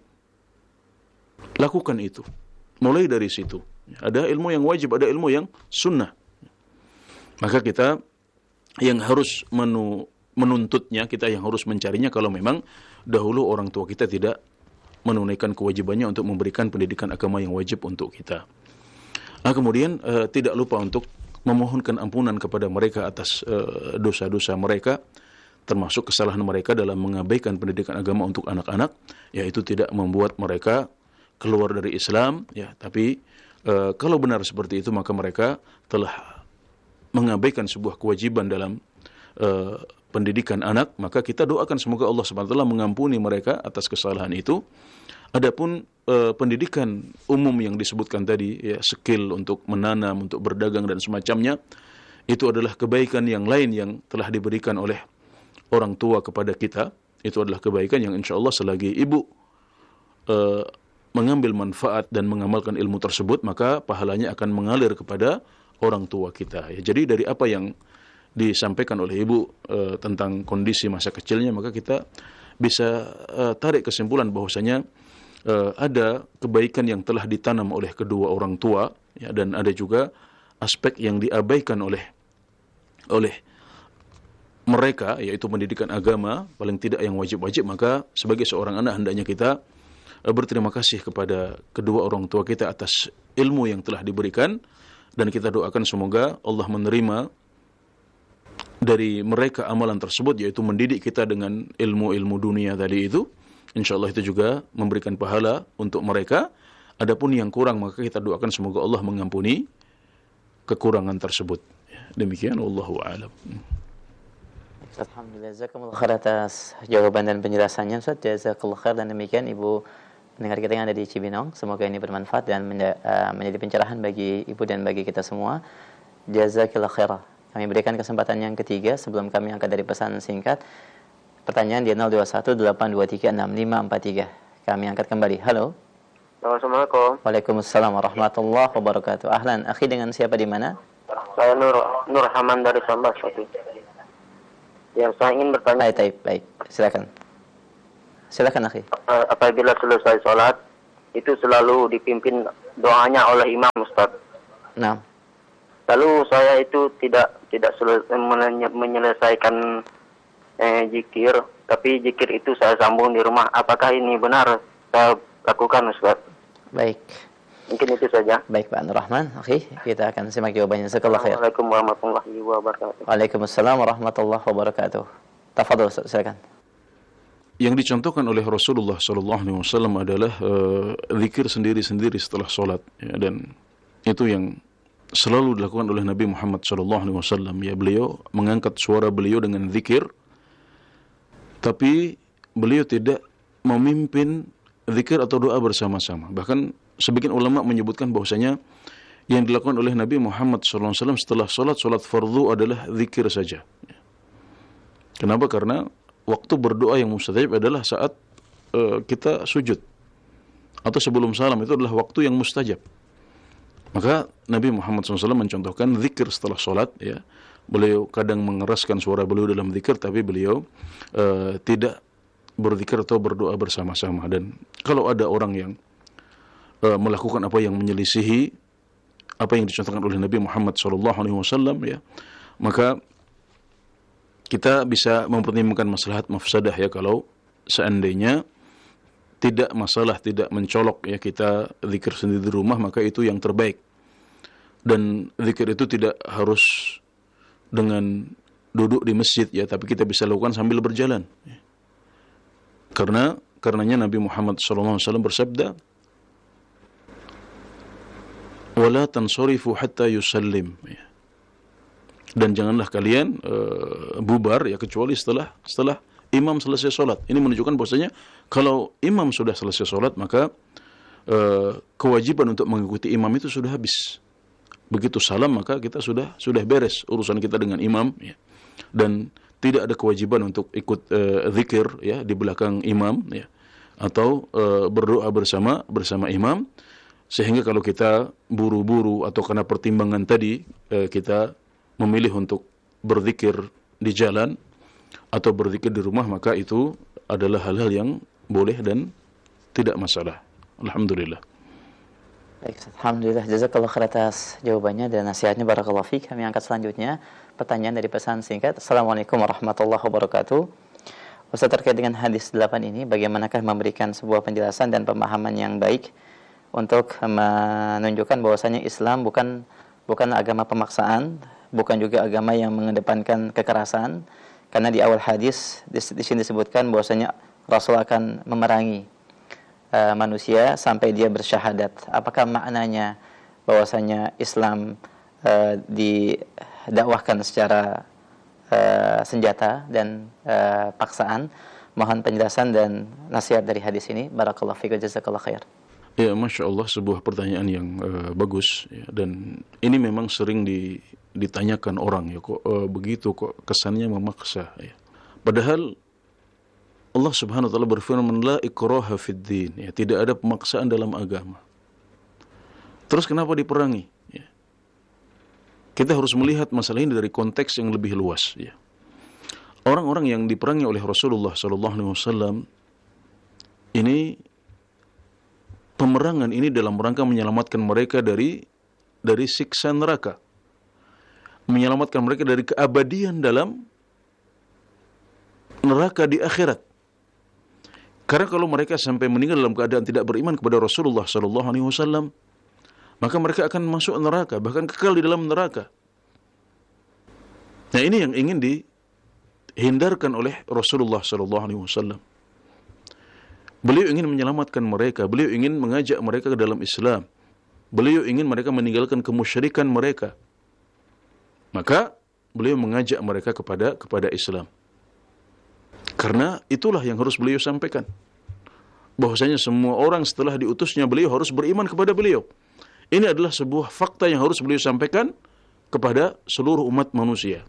lakukan itu. Mulai dari situ. Ada ilmu yang wajib, ada ilmu yang sunnah. Maka kita yang harus menuntutnya, kita yang harus mencarinya kalau memang dahulu orang tua kita tidak menunaikan kewajibannya untuk memberikan pendidikan agama yang wajib untuk kita. Nah, kemudian tidak lupa untuk memohonkan ampunan kepada mereka atas dosa-dosa mereka, termasuk kesalahan mereka dalam mengabaikan pendidikan agama untuk anak-anak, yaitu tidak membuat mereka keluar dari Islam, ya, tapi kalau benar seperti itu maka mereka telah mengabaikan sebuah kewajiban dalam pendidikan anak, maka kita doakan semoga Allah Subhanahu wa taala mengampuni mereka atas kesalahan itu. Adapun pendidikan umum yang disebutkan tadi, ya, skill untuk menanam, untuk berdagang dan semacamnya, itu adalah kebaikan yang lain yang telah diberikan oleh orang tua kepada kita. Itu adalah kebaikan yang insya Allah selagi ibu mengambil manfaat dan mengamalkan ilmu tersebut, maka pahalanya akan mengalir kepada orang tua kita. Ya, jadi dari apa yang disampaikan oleh ibu tentang kondisi masa kecilnya, maka kita bisa tarik kesimpulan bahwasanya ada kebaikan yang telah ditanam oleh kedua orang tua, ya, dan ada juga aspek yang diabaikan oleh mereka, yaitu pendidikan agama, paling tidak yang wajib-wajib. Maka sebagai seorang anak hendaknya kita berterima kasih kepada kedua orang tua kita atas ilmu yang telah diberikan, dan kita doakan semoga Allah menerima dari mereka amalan tersebut, yaitu mendidik kita dengan ilmu-ilmu dunia tadi itu. InsyaAllah itu juga memberikan pahala untuk mereka. Adapun yang kurang, maka kita doakan semoga Allah mengampuni kekurangan tersebut. Demikian, wallahu a'lam. Alhamdulillah, jazakumullah khair atas jawaban dan penjelasannya, Ustaz. Jazakallah khair. Dan demikian ibu pendengar kita yang ada di Cibinong, semoga ini bermanfaat dan menjadi pencerahan bagi ibu dan bagi kita semua. Jazakillah khairah. Kami berikan kesempatan yang ketiga sebelum kami angkat dari pesan singkat. Pertanyaan di 0218236543. Kami angkat kembali. Halo. Assalamualaikum. Waalaikumsalam warahmatullahi wabarakatuh. Ahlan, akhi, dengan siapa di mana? Saya Nur Haman dari Sambas. Yang saya ingin bertanya. Baik. Silakan. Silakan, akhi. Apabila selesai sholat, itu selalu dipimpin doanya oleh imam, Ustaz. Nah. Lalu saya itu tidak menyelesaikan zikir, tapi zikir itu saya sambung di rumah. Apakah ini benar saya lakukan, Ustaz? Baik. Mungkin itu saja. Baik, Pak Nur Rahman. Oke, kita akan simak jawabannya. Jazakallahu khair. Assalamualaikum warahmatullahi wabarakatuh. Waalaikumsalam warahmatullahi wabarakatuh. Tafadhol, silakan. Yang dicontohkan oleh Rasulullah SAW adalah zikir sendiri-sendiri setelah sholat, ya, dan itu yang selalu dilakukan oleh Nabi Muhammad SAW. Ya, beliau mengangkat suara beliau dengan zikir, tapi beliau tidak memimpin zikir atau doa bersama-sama. Bahkan sebagian ulama menyebutkan bahwasanya yang dilakukan oleh Nabi Muhammad SAW setelah sholat fardu adalah zikir saja. Kenapa? Karena waktu berdoa yang mustajab adalah saat kita sujud atau sebelum salam, itu adalah waktu yang mustajab. Maka Nabi Muhammad SAW mencontohkan zikir setelah sholat, ya. Beliau kadang mengeraskan suara beliau dalam zikir, tapi beliau tidak berzikir atau berdoa bersama-sama. Dan kalau ada orang yang melakukan apa yang menyelisihi apa yang dicontohkan oleh Nabi Muhammad SAW, ya, maka kita bisa mempertimbangkan maslahat mafsadah, ya. Kalau seandainya tidak masalah, tidak mencolok, ya, kita zikir sendiri di rumah, maka itu yang terbaik. Dan zikir itu tidak harus dengan duduk di masjid, ya, tapi kita bisa lakukan sambil berjalan, ya. Karenanya Nabi Muhammad SAW bersabda, "Wala tansorifu hatta yusallim." Ya. Dan janganlah kalian bubar, ya, kecuali setelah imam selesai sholat. Ini menunjukkan bahwasanya kalau imam sudah selesai sholat, maka kewajiban untuk mengikuti imam itu sudah habis. Begitu salam, maka kita sudah beres urusan kita dengan imam, ya. Dan tidak ada kewajiban untuk ikut zikir, ya, di belakang imam, ya, atau berdoa bersama imam. Sehingga kalau kita buru-buru atau karena pertimbangan tadi, kita memilih untuk berzikir di jalan atau berzikir di rumah, maka itu adalah hal-hal yang boleh dan tidak masalah. Alhamdulillah. Baik, alhamdulillah. Jazakallah khair atas jawabannya dan nasihatnya. Barakallahu fiik. Kami angkat selanjutnya pertanyaan dari pesan singkat. Assalamualaikum warahmatullahi wabarakatuh. Ustaz, terkait dengan hadis 8 ini, bagaimanakah memberikan sebuah penjelasan dan pemahaman yang baik untuk menunjukkan bahwasanya Islam bukan agama pemaksaan, bukan juga agama yang mengedepankan kekerasan, karena di awal hadis di sini disebutkan bahwasanya Rasul akan memerangi manusia sampai dia bersyahadat. Apakah maknanya bahwasanya Islam didakwahkan secara senjata dan paksaan? Mohon penjelasan dan nasihat dari hadis ini. Barakallahu fiik, jazakallahu khair. Ya, Masya Allah, sebuah pertanyaan yang bagus, ya, dan ini memang sering ditanyakan orang, ya, kok begitu, kok kesannya memaksa, ya. Padahal Allah Subhanahu wa taala berfirman, la ikraha fid din, ya, tidak ada pemaksaan dalam agama. Terus kenapa diperangi, ya? Kita harus melihat masalah ini dari konteks yang lebih luas, ya. Orang-orang yang diperangi oleh Rasulullah SAW ini, pemerangan ini dalam rangka menyelamatkan mereka dari siksa neraka, menyelamatkan mereka dari keabadian dalam neraka di akhirat. Karena kalau mereka sampai meninggal dalam keadaan tidak beriman kepada Rasulullah SAW, maka mereka akan masuk neraka, bahkan kekal di dalam neraka. Nah, ini yang ingin dihindarkan oleh Rasulullah SAW. Beliau ingin menyelamatkan mereka, beliau ingin mengajak mereka ke dalam Islam, beliau ingin mereka meninggalkan kemusyrikan mereka. Maka beliau mengajak mereka kepada Islam. Karena itulah yang harus beliau sampaikan, bahwasanya semua orang setelah diutusnya beliau harus beriman kepada beliau. Ini adalah sebuah fakta yang harus beliau sampaikan kepada seluruh umat manusia.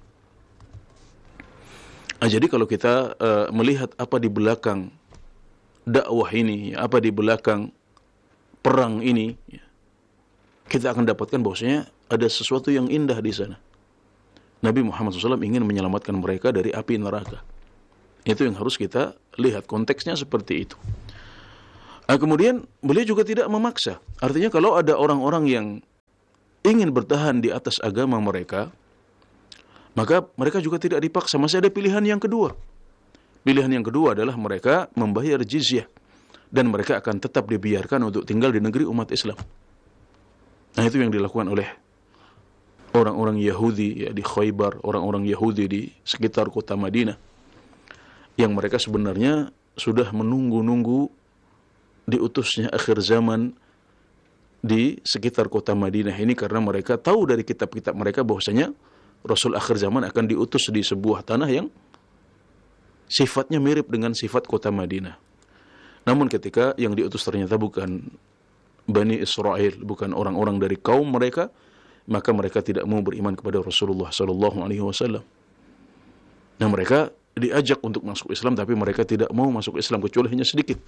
Jadi kalau kita melihat apa di belakang dakwah ini, apa di belakang perang ini, kita akan dapatkan bahwasanya ada sesuatu yang indah di sana. Nabi Muhammad SAW ingin menyelamatkan mereka dari api neraka. Itu yang harus kita lihat, konteksnya seperti itu. Kemudian beliau juga tidak memaksa. Artinya kalau ada orang-orang yang ingin bertahan di atas agama mereka, maka mereka juga tidak dipaksa. Masih ada pilihan yang kedua. Pilihan yang kedua adalah mereka membayar jizyah. Dan mereka akan tetap dibiarkan untuk tinggal di negeri umat Islam. Nah, itu yang dilakukan oleh orang-orang Yahudi ya, di Khaybar, orang-orang Yahudi di sekitar kota Madinah. Yang mereka sebenarnya sudah menunggu-nunggu diutusnya akhir zaman di sekitar kota Madinah ini, karena mereka tahu dari kitab-kitab mereka bahwasanya Rasul akhir zaman akan diutus di sebuah tanah yang sifatnya mirip dengan sifat kota Madinah. Namun ketika yang diutus ternyata bukan Bani Israel, bukan orang-orang dari kaum mereka, maka mereka tidak mau beriman kepada Rasulullah sallallahu alaihi wasallam. Nah, mereka diajak untuk masuk Islam, tapi mereka tidak mau masuk Islam kecuali hanya sedikit.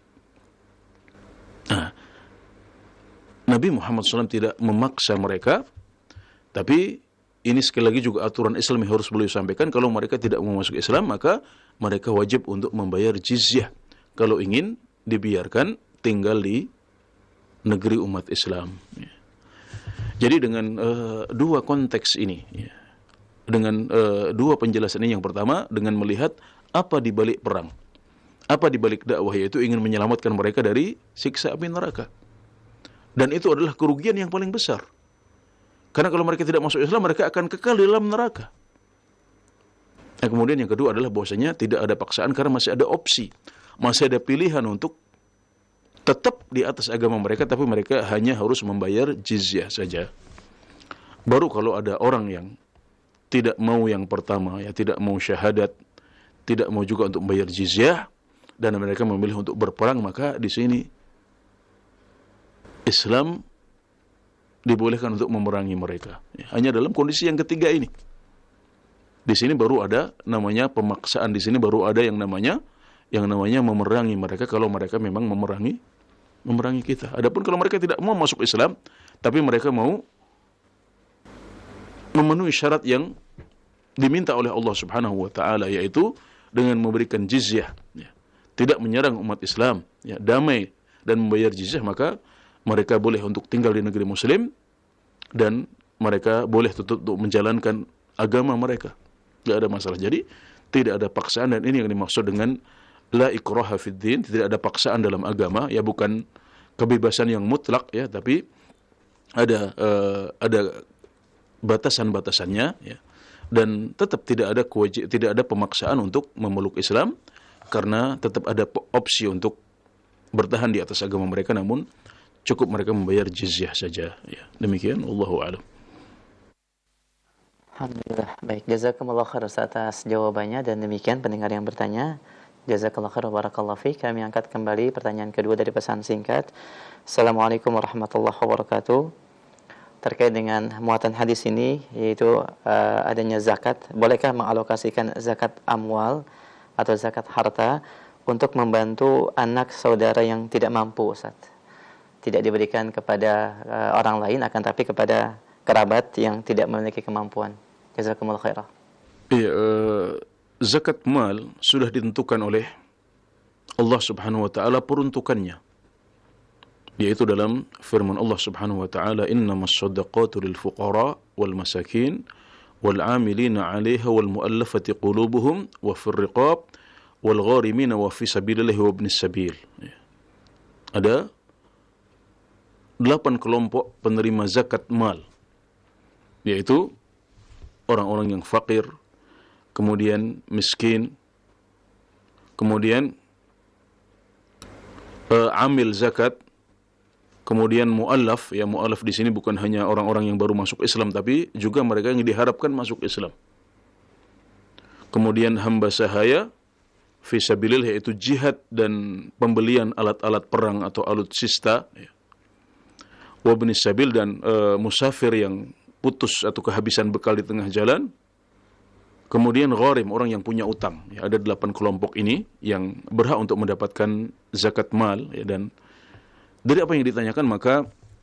Nah, Nabi Muhammad SAW tidak memaksa mereka, tapi ini sekali lagi juga aturan Islam yang harus beliau sampaikan. Kalau mereka tidak mau masuk Islam, maka mereka wajib untuk membayar jizyah kalau ingin dibiarkan tinggal di negeri umat Islam. Jadi dengan dua konteks ini, dengan dua penjelasan ini, yang pertama dengan melihat apa di balik perang, apa di balik dakwah, yaitu ingin menyelamatkan mereka dari siksa api neraka. Dan itu adalah kerugian yang paling besar. Karena kalau mereka tidak masuk Islam, mereka akan kekal di dalam neraka. Nah, kemudian yang kedua adalah bahwasanya tidak ada paksaan, karena masih ada opsi, masih ada pilihan untuk tetap di atas agama mereka, tapi mereka hanya harus membayar jizyah saja. Baru kalau ada orang yang tidak mau yang pertama, ya tidak mau syahadat, tidak mau juga untuk membayar jizyah, dan mereka memilih untuk berperang, maka di sini Islam dibolehkan untuk memerangi mereka. Hanya dalam kondisi yang ketiga ini. Di sini baru ada namanya pemaksaan, di sini baru ada yang namanya memerangi mereka, kalau mereka memang memerangi kita. Adapun kalau mereka tidak mau masuk Islam, tapi mereka mau memenuhi syarat yang diminta oleh Allah Subhanahu wa taala, yaitu dengan memberikan jizyah, ya, tidak menyerang umat Islam, ya, damai dan membayar jizyah, maka mereka boleh untuk tinggal di negeri muslim dan mereka boleh tetap untuk menjalankan agama mereka. Tidak ada masalah. Jadi tidak ada paksaan, dan ini yang dimaksud dengan la ikraha fid din, tidak ada paksaan dalam agama, ya bukan kebebasan yang mutlak, ya, tapi ada batasan-batasannya, ya. Dan tetap tidak ada pemaksaan untuk memeluk Islam, karena tetap ada opsi untuk bertahan di atas agama mereka, namun cukup mereka membayar jizyah saja, ya. Demikian, wallahu a'lam. Alhamdulillah. Baik, jazakumullah khair atas jawabannya, dan demikian pendengar yang bertanya. Jazakallah khair wa barakallahu fiik. Kami angkat kembali pertanyaan kedua dari pesan singkat. Assalamualaikum warahmatullahi wabarakatuh. Terkait dengan muatan hadis ini, yaitu adanya zakat, bolehkah mengalokasikan zakat amwal atau zakat harta untuk membantu anak saudara yang tidak mampu, Ustaz? Tidak diberikan kepada orang lain, akan tapi kepada kerabat yang tidak memiliki kemampuan. Jazakumullah khairah. Iya, zakat mal sudah ditentukan oleh Allah Subhanahu wa taala peruntukannya, yaitu dalam firman Allah Subhanahu wa taala, innamas shadaqatu lil fuqara wal masakin wal 'amilina 'alaiha wal mu'allafati qulubuhum wa fir riqab wal gharimina wa fi sabilillahi wa ibnis sabil. Ada 8 kelompok penerima zakat mal, yaitu orang-orang yang fakir, kemudian miskin, kemudian amil zakat, kemudian mu'allaf. Ya, mu'allaf di sini bukan hanya orang-orang yang baru masuk Islam, tapi juga mereka yang diharapkan masuk Islam. Kemudian hamba sahaya, fisabilillah, yaitu jihad dan pembelian alat-alat perang atau alutsista, ya. Wabnis sabil, dan musafir yang putus atau kehabisan bekal di tengah jalan. Kemudian gharim, orang yang punya utang. Ya, ada 8 kelompok ini yang berhak untuk mendapatkan zakat mal, ya. Dan dari apa yang ditanyakan, maka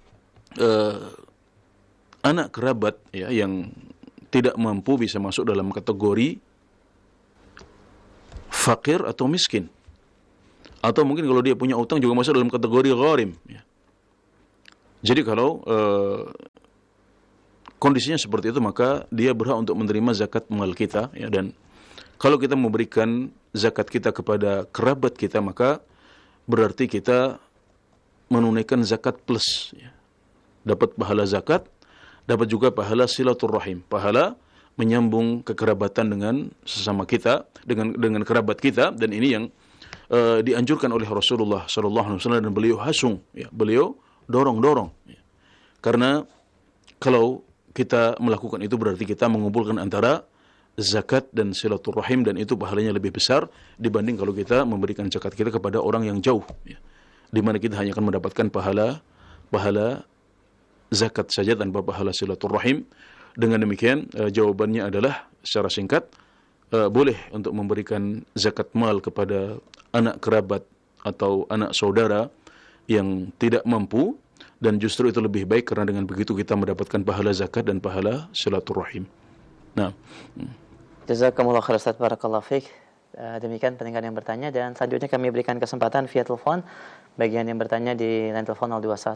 anak kerabat, ya, yang tidak mampu bisa masuk dalam kategori fakir atau miskin. Atau mungkin kalau dia punya utang juga masuk dalam kategori gharim. Ya. Jadi kalau kondisinya seperti itu, maka dia berhak untuk menerima zakat mal kita. Ya. Dan kalau kita memberikan zakat kita kepada kerabat kita, maka berarti kita menunaikan zakat plus. Ya. Dapat pahala zakat, dapat juga pahala silaturrahim, pahala menyambung kekerabatan dengan sesama kita, dengan kerabat kita. Dan ini yang dianjurkan oleh Rasulullah sallallahu alaihi wasallam, dan beliau hasung, ya, beliau dorong. Ya. Karena kalau kita melakukan itu berarti kita mengumpulkan antara zakat dan silaturahim, dan itu pahalanya lebih besar dibanding kalau kita memberikan zakat kita kepada orang yang jauh, ya. Di mana kita hanya akan mendapatkan pahala zakat saja tanpa pahala silaturahim. Dengan demikian jawabannya adalah secara singkat, boleh untuk memberikan zakat mal kepada anak kerabat atau anak saudara yang tidak mampu, dan justru itu lebih baik karena dengan begitu kita mendapatkan pahala zakat dan pahala silaturahim. Nah, Jazakumullah khair Ustaz, barakallahu fiik. Demikian pendengar yang bertanya, dan selanjutnya kami berikan kesempatan via telepon bagi yang bertanya di line telepon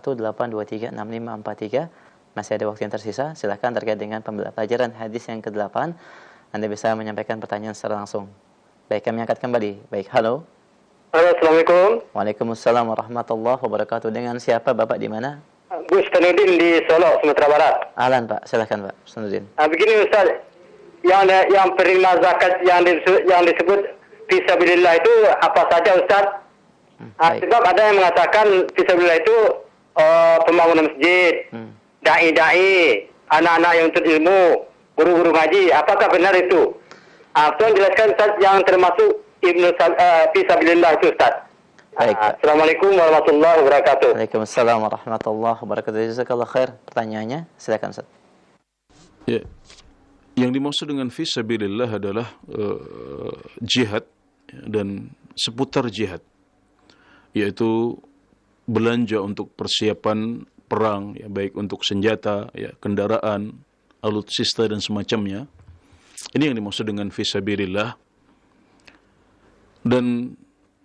0218236543. Masih ada waktu yang tersisa. Silakan terkait dengan pembelajaran hadis yang ke-8. Anda bisa menyampaikan pertanyaan secara langsung. Baik, kami angkat kembali. Baik, halo. Halo, Assalamualaikum. Waalaikumsalam warahmatullahi wabarakatuh. Dengan siapa Bapak di mana? Gus Tanudin di Solo, Sumatera Barat. Ahlan Pak, silakan Pak Tanudin. Begini Ustaz, yang penerima zakat yang disebut fisabilillah itu apa saja Ustaz? Sebab ada yang mengatakan fisabilillah itu pembangunan masjid, dai-dai, anak-anak yang untuk ilmu, guru-guru ngaji. Apakah benar itu? Tolong jelaskan Ustaz yang termasuk fisabilillah itu Ustaz. Baik. Assalamualaikum warahmatullahi wabarakatuh. Waalaikumsalam warahmatullahi wabarakatuh. Jazakallahu khair. Pertanyaannya, silakan Ustaz. ya, yang dimaksud dengan fisabilillah adalah jihad, dan seputar jihad, yaitu belanja untuk persiapan perang, ya, baik untuk senjata, ya, kendaraan, alutsista dan semacamnya. Ini yang dimaksud dengan fisabilillah. Dan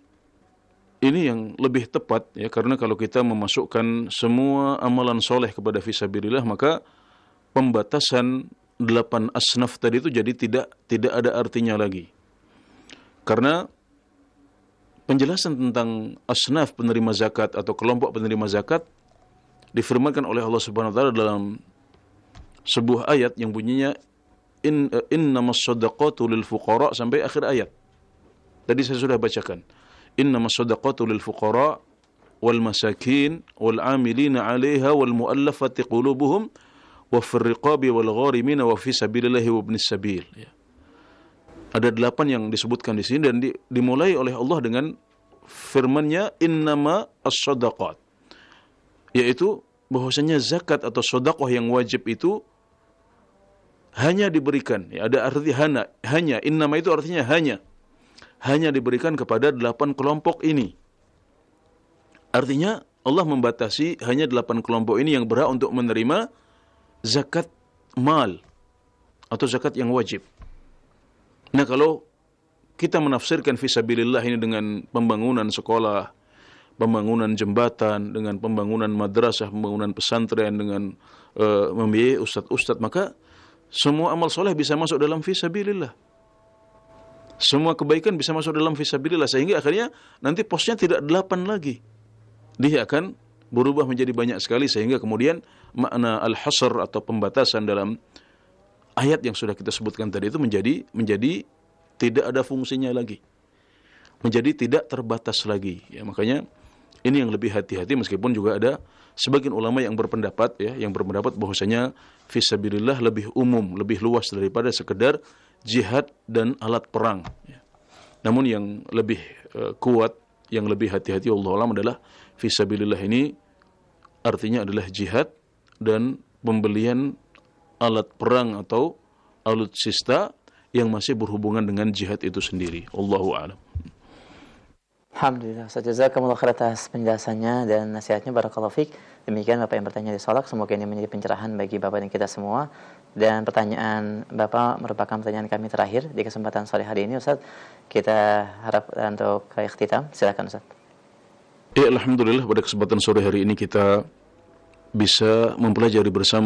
ini yang lebih tepat, ya, karena kalau kita memasukkan semua amalan soleh kepada fisabilillah, maka pembatasan 8 asnaf tadi itu jadi tidak ada artinya lagi. Karena penjelasan tentang asnaf penerima zakat atau kelompok penerima zakat difirmankan oleh Allah Subhanahu wa taala dalam sebuah ayat yang bunyinya innamas shadaqatu lil fuqara sampai akhir ayat. Tadi saya sudah bacakan. Innamas shadaqatu lil fuqara wal masakin wal 'amilina 'alaiha wal mu'allafati qulubuhum wa fir riqabi wal gharimina wa fi sabilillahi wa ibnis sabil. Ya. Ada 8 yang disebutkan di sini, dan dimulai oleh Allah dengan firman-Nya innama as-shadaqat, yaitu bahwasanya zakat atau sedekah yang wajib itu hanya diberikan, ya, ada arti hanya, innama itu artinya hanya diberikan kepada 8 kelompok ini. Artinya Allah membatasi hanya 8 kelompok ini yang berhak untuk menerima zakat mal atau zakat yang wajib. Nah, kalau kita menafsirkan fisabilillah ini dengan pembangunan sekolah, pembangunan jembatan, dengan pembangunan madrasah, pembangunan pesantren, dengan membiayai ustadz-ustadz, maka semua amal soleh bisa masuk dalam fisabilillah. Semua kebaikan bisa masuk dalam fisabilillah, sehingga akhirnya nanti posnya tidak 8 lagi. Dia akan berubah menjadi banyak sekali, sehingga kemudian makna al-hasr atau pembatasan dalam ayat yang sudah kita sebutkan tadi itu menjadi tidak ada fungsinya lagi. Menjadi tidak terbatas lagi. Ya, makanya ini yang lebih hati-hati, meskipun juga ada sebagian ulama yang berpendapat, ya, yang berpendapat bahwasanya fisabilillah lebih umum, lebih luas daripada sekedar jihad dan alat perang. Ya. Namun yang lebih kuat, yang lebih hati-hati Allah alam adalah fisabilillah ini artinya adalah jihad dan pembelian alat perang atau alutsista yang masih berhubungan dengan jihad itu sendiri. Allahu a'lam. Alhamdulillah. Ustaz, jazakumullah khair atas penjelasannya dan nasihatnya. Barakallahu fiik. Demikian Bapak yang bertanya di Solak. Semoga ini menjadi pencerahan bagi Bapak dan kita semua. Dan pertanyaan Bapak merupakan pertanyaan kami terakhir di kesempatan sore hari ini, Ustaz. Kita harap untuk ikhtitam. Silakan, Ustaz. Ya, alhamdulillah pada kesempatan sore hari ini kita bisa mempelajari bersama